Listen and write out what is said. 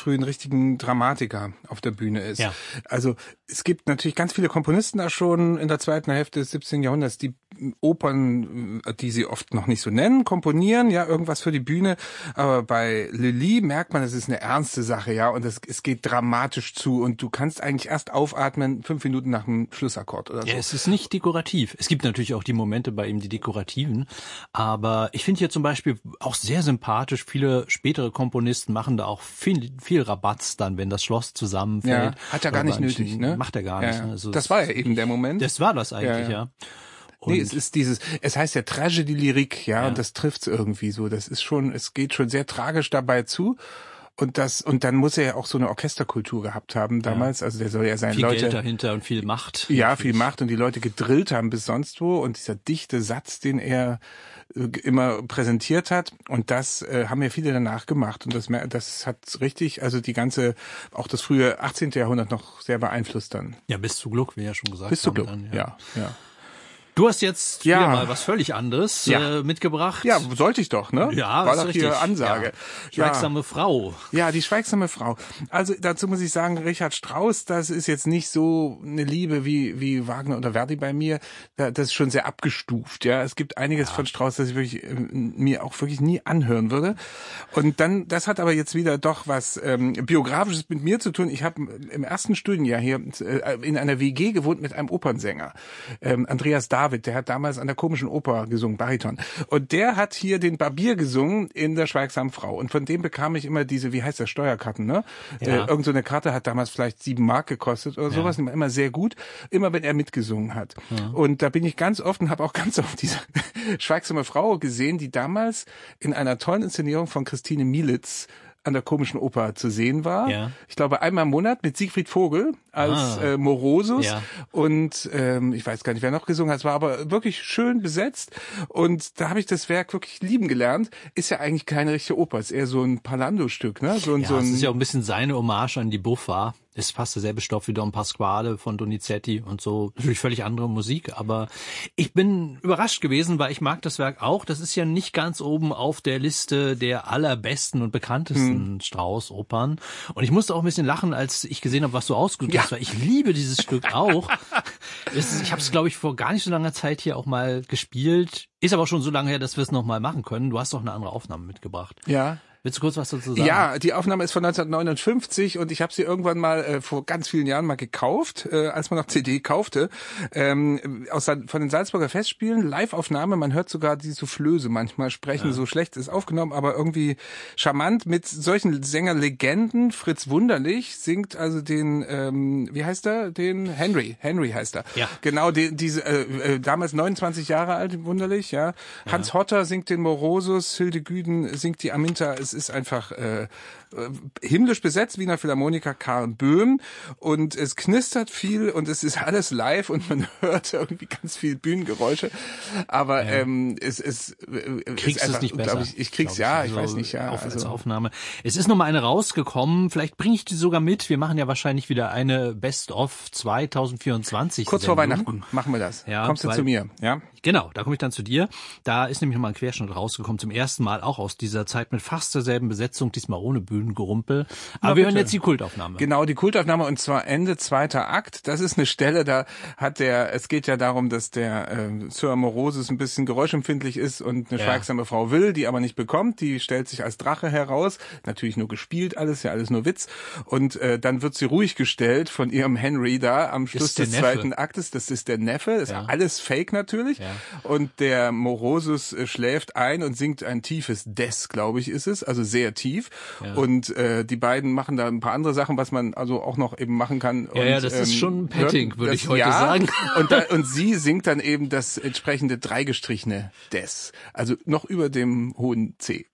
früh einen richtigen Dramatiker auf der Bühne ist. Ja. Also es gibt natürlich ganz viele Komponisten da schon in der zweiten Hälfte des 17. Jahrhunderts, die Opern, die sie oft noch nicht so nennen, komponieren, ja, irgendwas für die Bühne. Aber bei Lully merkt man, es ist eine ernste Sache, ja, und es geht dramatisch zu und du kannst eigentlich erst aufatmen 5 Minuten nach dem Schlussakkord oder so. Ja, es ist nicht dekorativ. Es gibt natürlich auch die Momente bei ihm, die dekorativen. Aber ich finde hier zum Beispiel auch sehr sympathisch, viele spätere Komponisten machen da auch viel Rabatz dann, wenn das Schloss zusammenfällt. Ja, hat er gar nicht nötig, ne? Macht er gar nicht. Ja. Ne? Also das war ja eben der Moment. Das war das eigentlich, ja. Nee, es ist es heißt ja Tragédie lyrique, ja, und das trifft's irgendwie so. Das ist schon, es geht schon sehr tragisch dabei zu. Und dann muss er ja auch so eine Orchesterkultur gehabt haben damals. Also der soll ja seine Leute. Viel Geld dahinter und viel Macht. Ja, viel Macht und die Leute gedrillt haben bis sonst wo. Und dieser dichte Satz, den er immer präsentiert hat. Und das haben ja viele danach gemacht. Und das hat richtig, also auch das frühe 18. Jahrhundert noch sehr beeinflusst dann. Ja, bis zu Gluck, wie er schon gesagt hat. Bis zu Gluck, ja. Du hast jetzt wieder mal was völlig anderes mitgebracht. Ja, sollte ich doch, ne? Ja, war doch richtig. hier Ansage. Ja. Schweigsame Frau. Ja, die schweigsame Frau. Also dazu muss ich sagen, Richard Strauss, das ist jetzt nicht so eine Liebe wie Wagner oder Verdi bei mir. Das ist schon sehr abgestuft, ja. Es gibt einiges von Strauss, das ich wirklich mir auch wirklich nie anhören würde. Und dann, das hat aber jetzt wieder doch was Biografisches mit mir zu tun. Ich habe im ersten Studienjahr hier in einer WG gewohnt mit einem Opernsänger, Andreas David, der hat damals an der Komischen Oper gesungen, Bariton. Und der hat hier den Barbier gesungen in der Schweigsamen Frau. Und von dem bekam ich immer diese, wie heißt das, Steuerkarten, ne? Ja. Irgend so eine Karte hat damals vielleicht 7 Mark gekostet oder sowas. Immer sehr gut, immer wenn er mitgesungen hat. Ja. Und da bin ich ganz oft und habe auch ganz oft diese Schweigsame Frau gesehen, die damals in einer tollen Inszenierung von Christine Mielitz an der Komischen Oper zu sehen war. Ja. Ich glaube, einmal im Monat mit Siegfried Vogel als Morosus. Ja. Und ich weiß gar nicht, wer noch gesungen hat. Es war aber wirklich schön besetzt. Und da habe ich das Werk wirklich lieben gelernt. Ist ja eigentlich keine richtige Oper. Ist eher so ein Palando-Stück, ne? Es ist ja auch ein bisschen seine Hommage an die Buffa. Es ist fast derselbe Stoff wie Don Pasquale von Donizetti und so. Natürlich völlig andere Musik, aber ich bin überrascht gewesen, weil ich mag das Werk auch. Das ist ja nicht ganz oben auf der Liste der allerbesten und bekanntesten Strauss-Opern. Und ich musste auch ein bisschen lachen, als ich gesehen habe, was du ausgesucht hast, weil ich liebe dieses Stück auch. Ich habe es, glaube ich, vor gar nicht so langer Zeit hier auch mal gespielt. Ist aber auch schon so lange her, dass wir es noch mal machen können. Du hast doch eine andere Aufnahme mitgebracht. Ja. Willst du kurz was dazu sagen? Ja, die Aufnahme ist von 1959 und ich habe sie irgendwann mal vor ganz vielen Jahren mal gekauft, als man noch CD kaufte, von den Salzburger Festspielen, Live-Aufnahme, man hört sogar die Soufflöse manchmal sprechen, so schlecht ist aufgenommen, aber irgendwie charmant mit solchen Sängerlegenden. Fritz Wunderlich singt also den, wie heißt er? Den Henry heißt er. Ja. Genau, diese damals 29 Jahre alt, Wunderlich, ja. Hans Hotter singt den Morosus, Hilde Güden singt die Aminta. Es ist einfach himmlisch besetzt, Wiener Philharmoniker Karl Böhm, und es knistert viel und es ist alles live und man hört irgendwie ganz viel Bühnengeräusche, aber es ist kriegst es einfach, nicht besser. Ich krieg's, ich weiß nicht, als Aufnahme. Es ist noch mal eine rausgekommen, vielleicht bringe ich die sogar mit. Wir machen ja wahrscheinlich wieder eine Best-of 2024. Kurz vor Weihnachten machen wir das. Ja, kommst du zu mir, ja? Genau, da komme ich dann zu dir. Da ist nämlich noch mal ein Querschnitt rausgekommen, zum ersten Mal auch aus dieser Zeit mit fast derselben Besetzung, diesmal ohne Bühnengerumpel. Aber wir hören jetzt die Kultaufnahme. Genau, die Kultaufnahme, und zwar Ende 2. Akt. Das ist eine Stelle, da hat es geht ja darum, dass der Sir Morosus ein bisschen geräuschempfindlich ist und eine schweigsame Frau will, die aber nicht bekommt. Die stellt sich als Drache heraus. Natürlich nur gespielt, alles nur Witz. Und dann wird sie ruhig gestellt von ihrem Henry da am Schluss des 2. Aktes. Das ist der Neffe. Das ist alles Fake natürlich. Ja. Und der Morosus schläft ein und singt ein tiefes Des, glaube ich, ist es. Also sehr tief. Ja. Und die beiden machen da ein paar andere Sachen, was man also auch noch eben machen kann. Ja, das ist schon Petting, würde ich heute sagen. Und sie singt dann eben das entsprechende dreigestrichene Des. Also noch über dem hohen C.